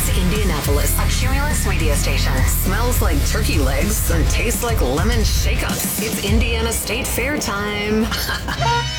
It's Indianapolis, a Cumulus radio station. Smells like turkey legs and tastes like lemon shake-ups. It's Indiana State Fair time.